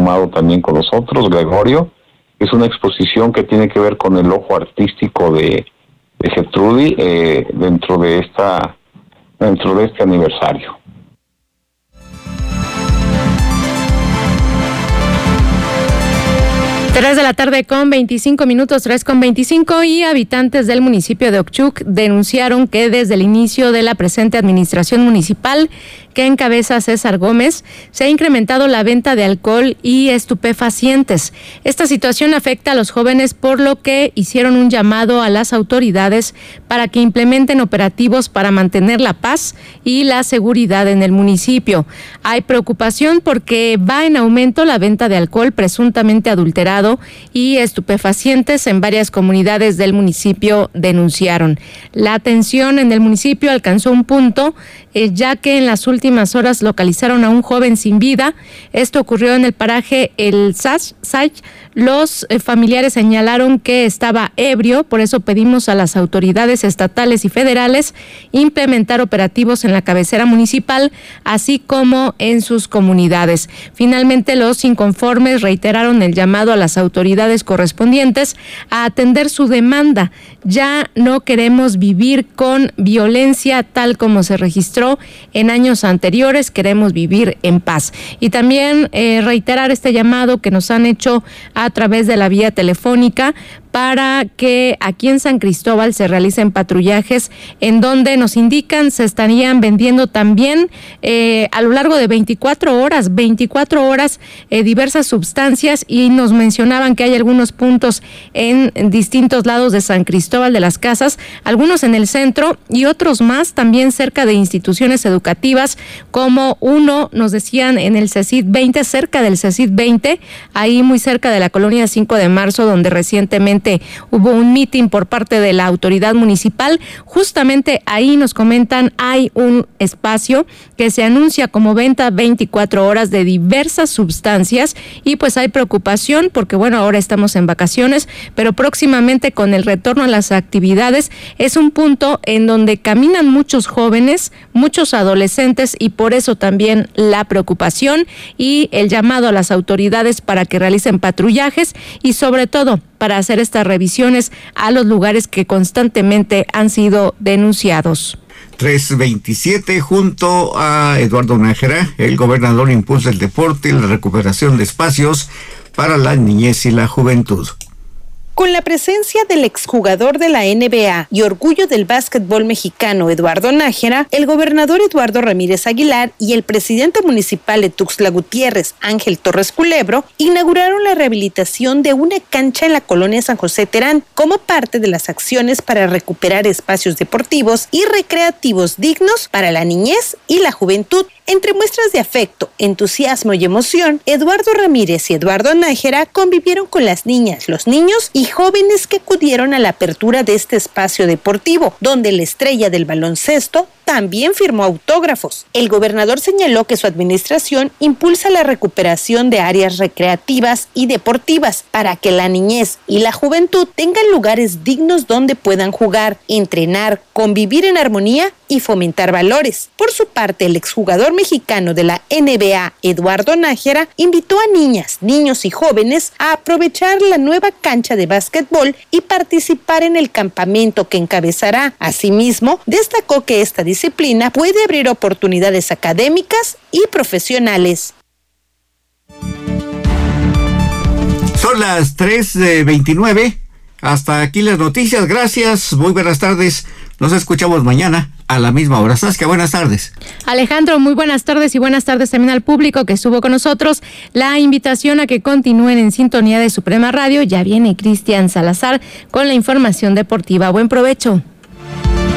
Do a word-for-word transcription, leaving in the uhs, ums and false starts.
sumado también con nosotros, Gregorio. Es una exposición que tiene que ver con el ojo artístico de, de Gertrudis eh, dentro de esta dentro de este aniversario. Tres de la tarde con veinticinco minutos, tres con veinticinco, y habitantes del municipio de Ochuc denunciaron que desde el inicio de la presente administración municipal que encabeza César Gómez, se ha incrementado la venta de alcohol y estupefacientes. Esta situación afecta a los jóvenes, por lo que hicieron un llamado a las autoridades para que implementen operativos para mantener la paz y la seguridad en el municipio. Hay preocupación porque va en aumento la venta de alcohol presuntamente adulterado y estupefacientes en varias comunidades del municipio, denunciaron. La tensión en el municipio alcanzó un punto, eh, ya que en las últimas últimas horas localizaron a un joven sin vida. Esto ocurrió en el paraje El Sach. Los eh, familiares señalaron que estaba ebrio, por eso pedimos a las autoridades estatales y federales implementar operativos en la cabecera municipal, así como en sus comunidades. Finalmente, los inconformes reiteraron el llamado a las autoridades correspondientes a atender su demanda. Ya no queremos vivir con violencia tal como se registró en años anteriores, queremos vivir en paz. Y también eh, reiterar este llamado que nos han hecho a través de la vía telefónica para que aquí en San Cristóbal se realicen patrullajes en donde nos indican se estarían vendiendo también eh, a lo largo de veinticuatro horas, veinticuatro horas eh, diversas sustancias, y nos mencionaban que hay algunos puntos en, en distintos lados de San Cristóbal de las Casas, algunos en el centro y otros más también cerca de instituciones educativas, como uno nos decían en el CECIT veinte, cerca del CECIT veinte, ahí muy cerca de la colonia cinco de marzo, donde recientemente hubo un mitin por parte de la autoridad municipal. Justamente ahí nos comentan hay un espacio que se anuncia como venta veinticuatro horas de diversas sustancias, y pues hay preocupación porque bueno, ahora estamos en vacaciones, pero próximamente con el retorno a las actividades es un punto en donde caminan muchos jóvenes, muchos adolescentes, y por eso también la preocupación y el llamado a las autoridades para que realicen patrullajes y sobre todo para hacer estas revisiones a los lugares que constantemente han sido denunciados. tres veintisiete, junto a Eduardo Nájera, el gobernador impulsa el deporte y la recuperación de espacios para la niñez y la juventud. Con la presencia del exjugador de la N B A y orgullo del básquetbol mexicano Eduardo Nájera, el gobernador Eduardo Ramírez Aguilar y el presidente municipal de Tuxtla Gutiérrez, Ángel Torres Culebro, inauguraron la rehabilitación de una cancha en la colonia San José Terán como parte de las acciones para recuperar espacios deportivos y recreativos dignos para la niñez y la juventud. Entre muestras de afecto, entusiasmo y emoción, Eduardo Ramírez y Eduardo Nájera convivieron con las niñas, los niños y jóvenes que acudieron a la apertura de este espacio deportivo, donde la estrella del baloncesto también firmó autógrafos. El gobernador señaló que su administración impulsa la recuperación de áreas recreativas y deportivas para que la niñez y la juventud tengan lugares dignos donde puedan jugar, entrenar, convivir en armonía y fomentar valores. Por su parte, el exjugador mexicano de la N B A, Eduardo Nájera, invitó a niñas, niños y jóvenes a aprovechar la nueva cancha de básquetbol y participar en el campamento que encabezará. Asimismo, destacó que esta disciplina puede abrir oportunidades académicas y profesionales. Son las tres veintinueve. Hasta aquí las noticias. Gracias. Muy buenas tardes. Nos escuchamos mañana a la misma hora. Saskia, buenas tardes. Alejandro, muy buenas tardes, y buenas tardes también al público que estuvo con nosotros. La invitación a que continúen en sintonía de Suprema Radio. Ya viene Cristian Salazar con la información deportiva. Buen provecho.